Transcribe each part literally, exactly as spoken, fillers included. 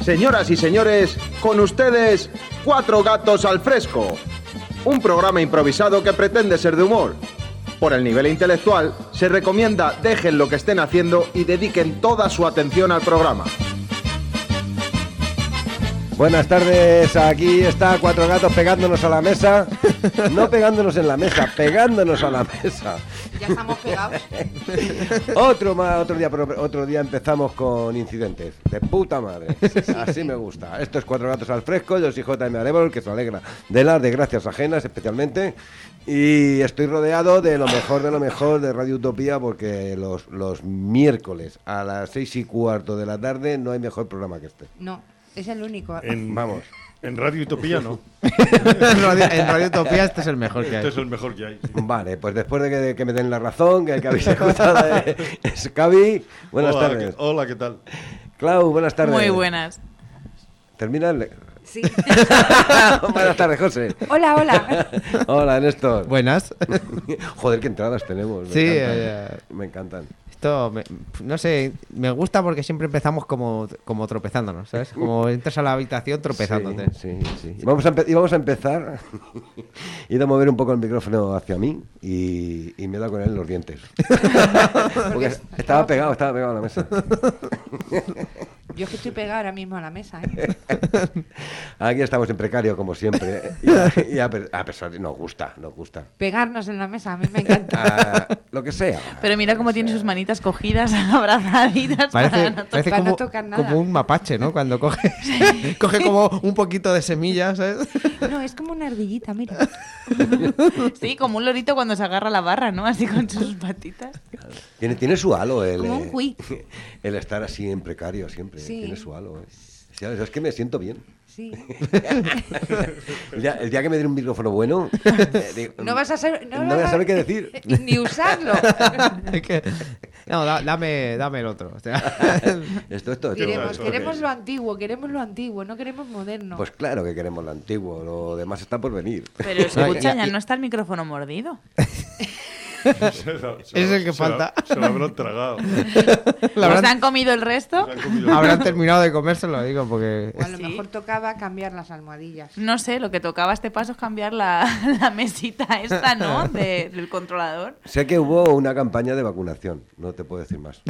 Señoras y señores, con ustedes, Cuatro Gatos al Fresco. Un programa improvisado que pretende ser de humor. Por el nivel intelectual, se recomienda dejen lo que estén haciendo y dediquen toda su atención al programa. Buenas tardes, aquí está Cuatro Gatos pegándonos a la mesa. No pegándonos en la mesa, pegándonos a la mesa. Ya estamos pegados. Otro más, otro día, otro día empezamos con incidentes. De puta madre. Así me gusta. Esto es Cuatro Gatos al Fresco, yo soy J M Arevol, que se alegra de las desgracias ajenas especialmente. Y estoy rodeado de lo mejor de lo mejor de Radio Utopía, porque los, los miércoles a las seis y cuarto de la tarde no hay mejor programa que este. No, es el único. En, Vamos. En Radio Utopía no. en, radio, en Radio Utopía este es el mejor que hay. Este es el mejor que hay. Vale, pues después de que, de que me den la razón, que el que habéis escuchado es Cavi. Buenas hola, tardes. ¿qué, hola, ¿qué tal? Clau, buenas tardes. Muy buenas. ¿Termina el...? Sí. Buenas tardes, José. Hola, hola. Hola, Néstor. Buenas. Joder, qué entradas tenemos. Me Sí, encantan. eh, Me encantan. Esto, me- no sé, me gusta porque siempre empezamos como, como tropezándonos, ¿sabes? Como entras a la habitación tropezándote. Sí, sí, sí. Y vamos a, empe- y vamos a empezar. He ido a mover un poco el micrófono hacia mí y, y me he dado con él en los dientes. Porque estaba pegado, estaba pegado a la mesa. Yo es que estoy pegada ahora mismo a la mesa, ¿eh? Aquí estamos en precario, como siempre. Y a, y a pe- a pesar de... Nos gusta, nos gusta. Pegarnos en la mesa, a mí me encanta. Ah, lo que sea. Pero mira cómo tiene sus manitas cogidas, abrazaditas. para Parece, no parece para como, no tocar nada. como un mapache, ¿no? Cuando coge, coge como un poquito de semillas, ¿sabes? No, es como una ardillita, mira. Sí, como un lorito cuando se agarra la barra, ¿no? Así con sus patitas. Tiene, tiene su halo el, Como un eh, cuy. el estar así en precario siempre. Sí. Tiene su halo. Eh. Sí, es que me siento bien. Sí. El día, el día que me den un micrófono bueno, eh, digo, No vas a saber, no no vas voy a saber qué decir. Ni usarlo. Es que- no, da- dame, dame el otro. O sea, Esto, esto, esto. Queremos, esto, queremos ok. lo antiguo, queremos lo antiguo, no queremos moderno. Pues claro que queremos lo antiguo, lo demás está por venir. Pero escucha, ya no está el micrófono mordido. Se la- se Es la- el que se la- falta. Se lo habrán tragado. la ¿Os habrán, han comido el resto? Se han comido- habrán terminado de comérselo, digo, porque... O a lo Sí. mejor tocaba cambiar las almohadillas. No sé, lo que tocaba a este paso es cambiar la, la mesita esta, ¿no? De- del controlador. Sé que hubo una campaña de vacunación, no te puedo decir más.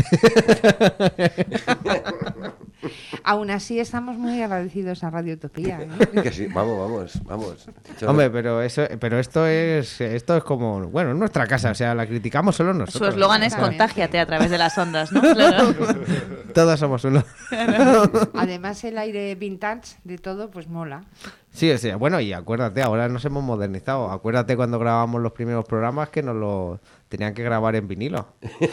Aún así estamos muy agradecidos a Radio Utopía, ¿eh? Que sí, vamos, vamos, vamos. Yo- Hombre, pero eso, pero esto es, esto es como, bueno, es nuestra casa, o sea, la criticamos solo nosotros. Su eslogan es Exactamente. contágiate a través de las ondas, ¿no? Claro. Todos somos uno. Además el aire vintage de todo, pues mola. Sí, sí, bueno, y acuérdate, ahora nos hemos modernizado. Acuérdate cuando grabábamos los primeros programas que nos lo tenían que grabar en vinilo.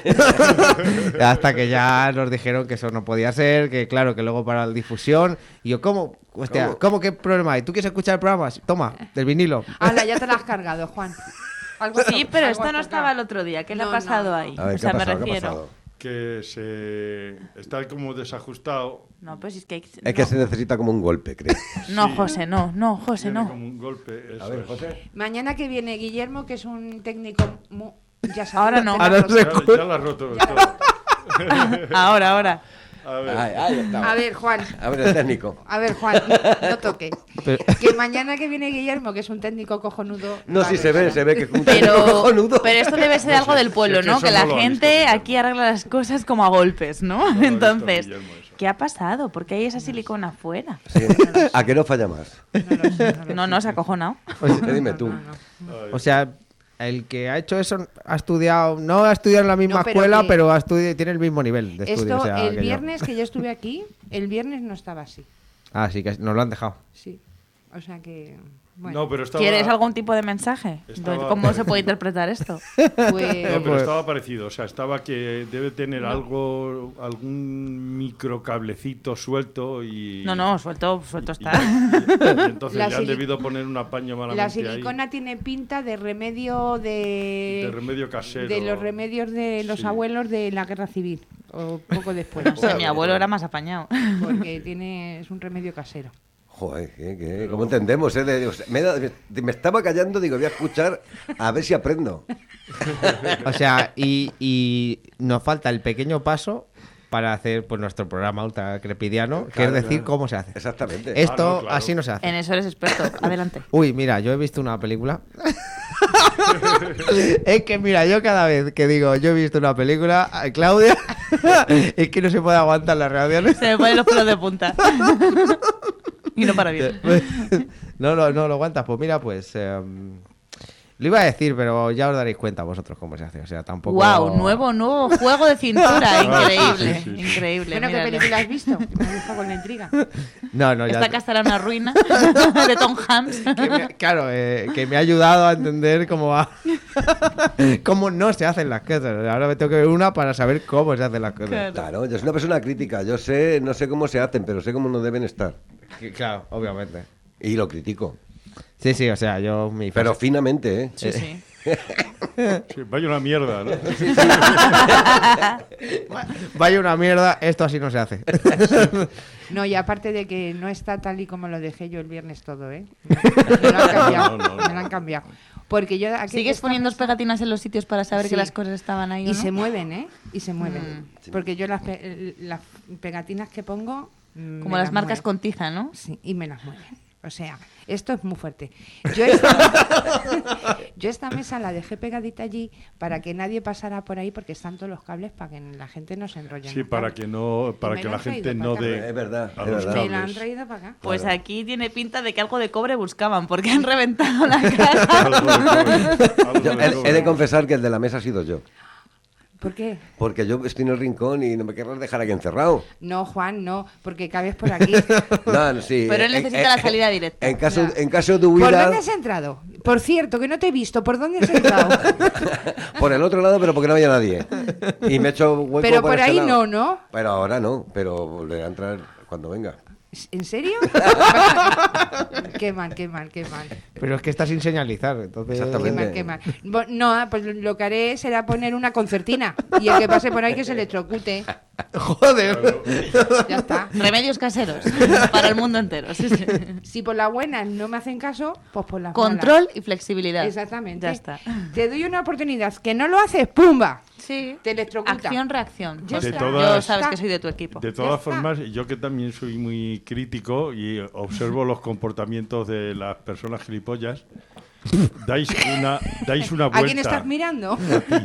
Hasta que ya nos dijeron que eso no podía ser, que claro, que luego para la difusión. Y yo, ¿cómo? Hostia, ¿Cómo? ¿cómo qué problema hay? ¿Tú quieres escuchar el programa? Toma, del vinilo. Hala, ya te la has cargado, Juan. Algo has Sí, to- pero algo esto has no tocado. estaba el otro día. ¿Qué le No, ha pasado no, ahí? A ver, O sea, ¿qué ha pasado? me ¿Qué ha refiero. pasado? Que se está como desajustado. No, pues es que... hay- Es que no. se necesita como un golpe, creo. No, Sí. José, no, no, José, Tiene no. como un golpe. Eso A ver, es. José. Mañana que viene Guillermo, que es un técnico... mu- Ya sabes, Ahora no. te la Ahora has no se roto. Ya, ya lo has roto. todo. Ahora, ahora. A ver. Ay, ahí estaba. A ver, Juan. A ver, el técnico. A ver, Juan, no toques. Pero- Que mañana que viene Guillermo, que es un técnico cojonudo... No, va sí a se ve, ver. se ve que es un Pero, cojonudo. pero esto debe ser algo del pueblo, es que ¿no? eso Que la no lo ha gente visto Guillermo. aquí arregla las cosas como a golpes, ¿no? lo ha visto Entonces, Guillermo eso. ¿qué ha pasado? ¿Por qué hay esa silicona afuera? Sí. ¿A qué no falla más? No lo sé, no lo No, sé. no, se ha acojonado. Dime tú. No, no, no. Ay. O sea, el que ha hecho eso ha estudiado, no ha estudiado en la misma No, pero escuela, que- pero ha estudi- tiene el mismo nivel de estudio. Esto, o sea, el que yo- viernes que yo estuve aquí, el viernes no estaba así. Ah, sí, que nos lo han dejado. Sí. O sea que... Bueno, No, pero estaba. ¿Quieres algún tipo de mensaje? Estaba- ¿Cómo se puede interpretar esto? pues... No, pero Pues- estaba parecido. O sea, estaba que debe tener No. algo, algún microcablecito suelto y. No, no, suelto, suelto y- está. y- y entonces La le han sili- debido poner un apaño La malamente silicona tiene pinta de remedio de... ahí. De remedio casero. de los remedios de los Sí. abuelos de la guerra civil. O poco después. O sea, mi abuelo era más apañado. Porque tiene, es un remedio casero. Joder, ¿qué, qué? ¿Cómo entendemos? Eh? De- o sea, me, he dado- me estaba callando, digo, voy a escuchar a ver si aprendo. O sea, y, y nos falta el pequeño paso para hacer pues nuestro programa ultra crepidiano, que Claro, es decir claro. cómo se hace. Exactamente. Esto Claro, claro. así no se hace. En eso eres experto. Adelante. Uy, mira, yo he visto una película. Es que mira, yo cada vez que digo yo he visto una película, a Claudia, es que no se puede aguantar las reacciones. Se me ponen los pelos de punta. Y no para bien. No, no, no lo aguantas. Pues mira, pues eh, lo iba a decir, pero ya os daréis cuenta vosotros cómo se hace. O sea, tampoco. Wow, nuevo, nuevo juego de cintura. Increíble, Sí, sí, sí. increíble. Bueno, ¿qué míralo. película has visto? Me ha dejado con la intriga. No, no, ya. Esta casa era una ruina de Tom Hanks. Que me- claro, eh, que me ha ayudado a entender cómo va. Cómo no se hacen las cosas. Ahora me tengo que ver una para saber cómo se hacen las cosas. Claro. Claro, yo soy una persona crítica. Yo sé, no sé cómo se hacen, pero sé cómo no deben estar. Que- Claro, obviamente. Y lo critico. Sí, sí, o sea, yo mi Pero finamente, ¿eh? Sí, sí. Sí, vaya una mierda, ¿no? Vaya una mierda, esto así no se hace. No, y aparte de que no está tal y como lo dejé yo el viernes todo, ¿eh? Me lo han cambiado. No, no, no. Me lo han cambiado. Porque yo aquí ¿Sigues esta poniendo mesa- pegatinas en los sitios para saber Sí. que las cosas estaban ahí o Y no? se mueven, ¿eh? Y se mueven. Mm. Porque yo las, pe- las pegatinas que pongo... mm, Como me las marcas mueven. con tiza, ¿no? Sí, y me las mueven. O sea, esto es muy fuerte. Yo esta, yo esta mesa la dejé pegadita allí para que nadie pasara por ahí porque están todos los cables para que la gente no se enrolle. en Sí, los para cables. que no, para me que lo la han gente traído no para acá. dé Es verdad, a es los verdad. Me la han cables. traído para acá. Pues Claro. aquí tiene pinta de que algo de cobre buscaban, porque han reventado la casa. Algo de cobre, algo Yo de he, he cobre. de confesar que el de la mesa ha sido yo. ¿Por qué? Porque yo estoy en el rincón y no me querrás dejar aquí encerrado. No, Juan, no, porque cabes por aquí. No, no, sí. Pero él En- necesita en- la salida directa. En caso, Ya. en caso de ¿Por huida, dónde has entrado? Por cierto, que no te he visto. ¿Por dónde has entrado? por el otro lado, pero porque no había nadie. Y me he hecho hueco Pero por por este ahí lado. no, ¿no? Pero ahora no, pero volverá a entrar cuando venga. ¿En serio? Qué mal, qué mal, qué mal. Pero es que está sin señalizar, entonces. Qué Exactamente. mal, qué mal. Bo- No, pues lo que haré será poner una concertina y el que pase por ahí que se electrocute. Joder. Ya está. Remedios caseros para el mundo entero. Sí, sí. Si por las buenas no me hacen caso, pues por las Control malas. y flexibilidad. Exactamente. Ya está. Te doy una oportunidad. Que no lo haces, ¡pumba! Sí. Te electrocuta. Acción, reacción. Ya Pues está. Yo todas- sabes que soy de tu equipo. De Ya todas está. formas, yo que también soy muy crítico y observo los comportamientos de las personas gilipollas, dais una, dais una vuelta. ¿A quién estás mirando?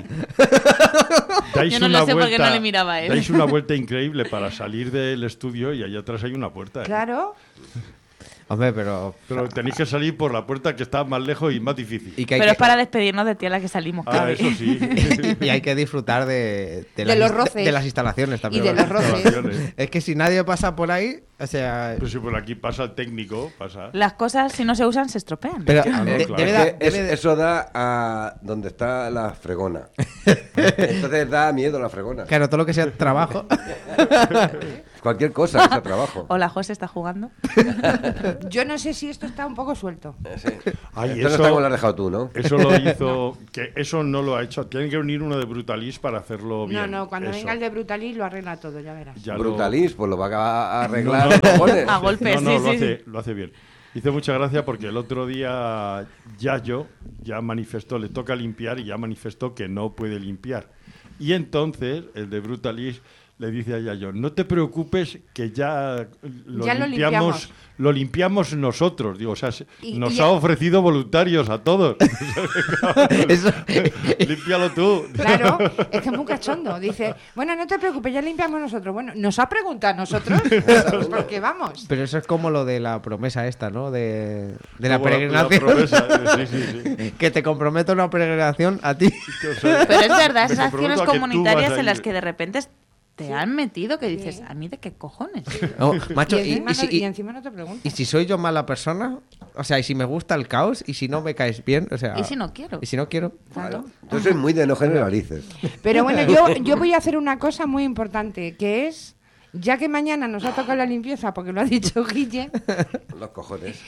Dais Yo no una lo sé porque vuelta- no le miraba a él. Dais una vuelta increíble para salir del estudio y allá atrás hay una puerta. ¿eh? Claro. Hombre, pero. Pero tenéis que salir por la puerta que está más lejos y más difícil. Y que hay Pero que- es para despedirnos de ti a la que salimos. Ah, Cabe. eso sí. y hay que disfrutar de, De las los inst- roces. de las instalaciones también. Y de los roces. Instalaciones. Es que si nadie pasa por ahí, o sea. Pero si por aquí pasa el técnico, pasa. Las cosas, si no se usan, se estropean. Pero Ah, no, de- claro. debe Es dar- que es- debe de- eso da a donde está la fregona. Entonces da miedo la fregona. Claro, todo lo que sea trabajo. Cualquier cosa que sea trabajo. Hola, José, ¿está jugando? Yo no sé si esto está un poco suelto. Sí. Ay, Esto no eso- está como lo has dejado tú, ¿no? Eso lo hizo, que eso no lo ha hecho. Tienen que unir uno de Brutalis para hacerlo bien. No, no, cuando Eso. venga el de Brutalis lo arregla todo, ya verás. Ya lo- Brutalis, pues lo va a arreglar. No, no, no. cojones. A golpes, No, no, sí, lo sí, hace, sí. lo hace bien. Hice mucha gracia porque el otro día Yayo ya manifestó, le toca limpiar y ya manifestó que no puede limpiar. Y entonces el de Brutalis le dice a Yayo, no te preocupes que ya lo, Ya lo limpiamos, limpiamos. lo limpiamos nosotros. Digo, o sea, se- Y- nos y- ha ofrecido voluntarios a todos. Eso- Límpialo tú. Claro, es que es muy cachondo. Dice, bueno, no te preocupes, ya limpiamos nosotros. Bueno, ¿nos ha preguntado a nosotros? Pues porque vamos. Pero eso es como lo de la promesa esta, ¿no? De, de la Como peregrinación. promesa, eh, sí, sí, sí. Que te comprometo a una peregrinación a ti. O sea, Pero es verdad, me esas comprometo acciones a que tú comunitarias vas a en las ir. que de repente te han metido que dices, ¿a mí de qué cojones? No, macho, y, y, encima y si, no, y y- encima no te pregunto. y si soy yo mala persona, o sea, y si me gusta el caos, y si no me caes bien, o sea. ¿Y si no quiero? Y si no quiero. Claro. Yo soy muy de no generalices. Pero bueno, yo, yo voy a hacer una cosa muy importante, que es, ya que mañana nos ha tocado la limpieza, porque lo ha dicho Guille, Los cojones.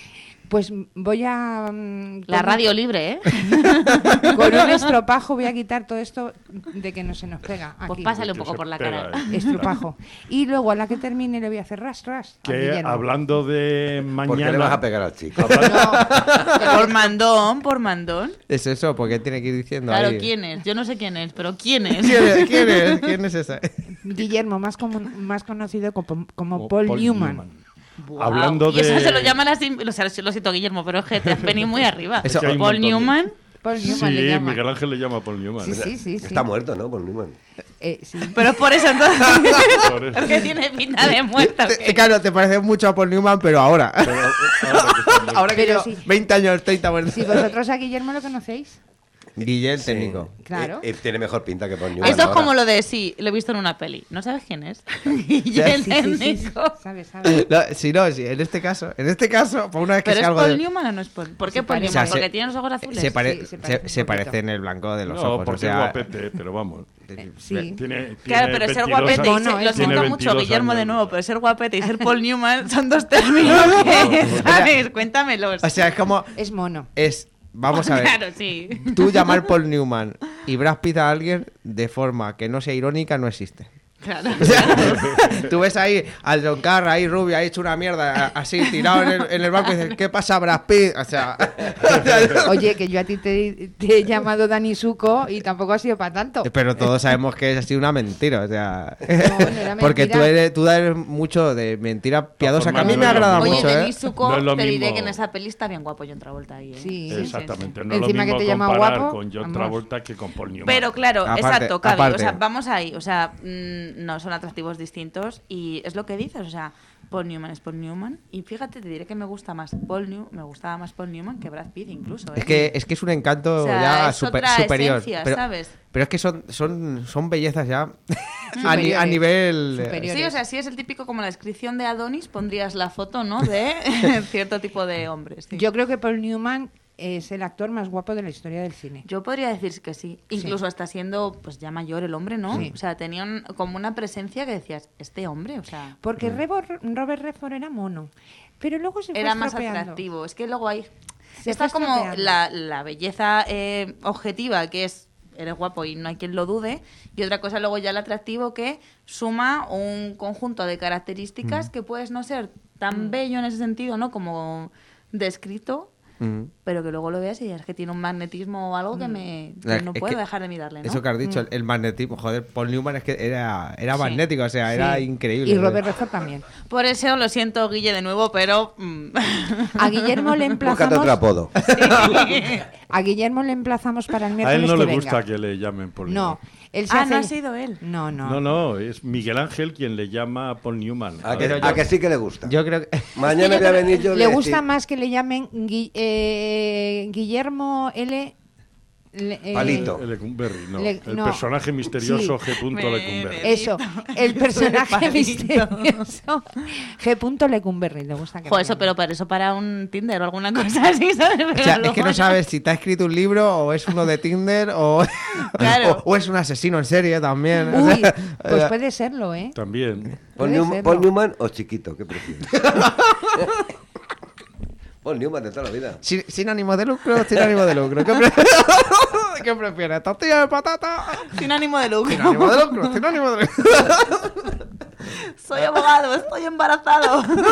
Pues voy a... mm, La con- radio libre, ¿eh? Con un estropajo voy a quitar todo esto de que no se nos pega aquí. Pues pásale un Que poco se por la pega, cara. eh. Estropajo. Y luego a la que termine le voy a hacer ras, ras. a Que Guillermo. hablando de ¿Por qué le vas a mañana... pegar al chico? Por mandón, por mandón. Es eso, porque tiene que ir diciendo Claro, ahí. ¿quién es? Yo no sé quién es, pero ¿quién es? ¿Quién es? ¿Quién es? ¿Quién es esa? Guillermo, más, como, más conocido como, como como Paul, Paul Newman. Newman. Guau. Hablando Y eso de- se lo llaman así, o sea, lo siento Guillermo, pero es que te has venido muy arriba. Eso- Es que hay un Paul montón de- Newman, Paul Sí, Newman le llama. Miguel Ángel le llama Paul Newman. Sí, sí, sí. sí. Está muerto, ¿no? Por Newman. Eh, sí. pero es por eso entonces. Por eso. Es que tiene pinta de muerto. Te- ¿qué? claro, te parece mucho a Paul Newman, pero ahora. Pero ahora que está muerto. Ahora que Pero llevo sí. veinte años, treinta, bueno. Si vosotros a Guillermo lo conocéis, Guillén, técnico. claro. Eh, eh, tiene mejor pinta que por Newman. Esto es ahora. como lo de sí, lo he visto en una peli. ¿No sabes quién es? Guillén Sí, sí, sí, sí. técnico. Sabes, sabes. No, si no, si en este caso, en este caso, por una vez que ¿Pero sea es algo Paul de... Newman o no es Paul? ¿Por qué Se Paul parece. Newman? O sea, Porque se- tiene los ojos azules. Se, pare- Sí, se se- parece se un parece poquito. en el blanco de los No, ojos. porque o sea, es guapete, pero vamos. Eh, sí. Tiene, tiene Claro, pero ser veintidós guapete, y años- ser- no, lo es- tiene siento mucho, veintidós Guillermo, de años. nuevo, pero ser guapete y ser Paul Newman son dos términos que, ¿sabes? Cuéntamelos. o sea, es como... Es mono. Es... Vamos a ver. Claro, sí. Tú llamar Paul Newman y Brad Pitt a alguien de forma que no sea irónica no existe. Claro. O sea, tú ves ahí al John Carr ahí rubio, ahí hecho una mierda, así tirado en el, en el banco y dices, ¿qué pasa, Brad Pitt? O sea, Oye, que yo a ti te, te he llamado Dani Suco y tampoco ha sido para tanto. pero todos sabemos que es así una mentira, o sea, no era porque tú mentira. eres, tú eres mucho de mentira piadosa, que a mí me no es lo agrada mismo. Oye, mucho, ¿eh? Denis Zuko, No es lo te diré mismo. que en esa peli está bien guapo John Travolta ahí, ¿eh? Sí. Exactamente. sí, sí. No es lo Encima mismo que te llama comparar guapo, con John vamos. Travolta que con Paul Newman. Pero claro, Aparte- exacto, Cavi, aparte. o sea, vamos ahí, o sea, mm, no son atractivos distintos y es lo que dices, o sea, Paul Newman es Paul Newman y fíjate, te diré que me gusta más Paul New, me gustaba más Paul Newman que Brad Pitt incluso, ¿eh? Es que, es que es un encanto O sea, ya es super- otra superior. esencia, pero, ¿sabes? pero es que son, son, son bellezas ya a, ni- a Superiores. nivel... Superiores. Sí, o sea, si es el típico como la descripción de Adonis, pondrías la foto, ¿no? De cierto tipo de hombres. sí. Yo creo que Paul Newman es el actor más guapo de la historia del cine. Yo podría decir que sí. Incluso hasta siendo pues ya mayor el hombre, ¿no? Sí. O sea, tenía un- como una presencia que decías, este hombre, o sea, Porque Rebo- Robert Redford era mono, pero luego se fue era más estropeando. atractivo. Es que luego hay... Se Está fue como estropeando. la, la belleza eh, objetiva, que es eres guapo y no hay quien lo dude, y otra cosa luego ya el atractivo que suma un conjunto de características que puedes no ser tan bello en ese sentido, ¿no? Como descrito, Mm. pero que luego lo veas y digas que tiene un magnetismo o algo que me que Es no que puedo dejar de mirarle, ¿no? Eso que has dicho, el, el magnetismo, joder, Paul Newman es que era, era Sí. magnético, o sea, era Sí. increíble. Y Robert Redford también. Por eso lo siento, Guille, de nuevo, pero... mm, A Guillermo le Búscate emplazamos. otro apodo. A Guillermo le emplazamos para el A miércoles él no que le venga. gusta que le llamen Paul Newman. No, él se ah, hace- no ha sido él. No, no. No, no, es Miguel Ángel quien le llama a Paul Newman. A que, Pero a yo- que sí que le gusta. Yo creo que... Mañana voy a venir yo. Le voy a gusta decir- más que le llamen Gui- eh, Guillermo L. le- eh, Palito. Lecumberri, no. Le- el no. personaje misterioso Sí. G. Me- Lecumberri. Eso, el personaje Palito. misterioso. G. Lecumberri, le gusta que Joder, le eso, llamen. pero para eso para un Tinder o alguna cosa así, ¿sabes? O Pero sea, es luego que no ya- sabes si te ha escrito un libro o es uno de Tinder o, Claro. o, o es un asesino en serie también. O Uy, sea, pues puede serlo, ¿eh? También. Paul, Puede Newman, serlo. Paul Newman o chiquito, ¿qué prefieres? Paul Newman de toda la vida. sin, sin ánimo de lucro, sin ánimo de lucro. ¿Qué, pre- ¿Qué prefieres? ¿Tortilla de patata? Sin ánimo de lucro. Sin ánimo de lucro, sin ánimo de lucro. Soy abogado, estoy embarazado.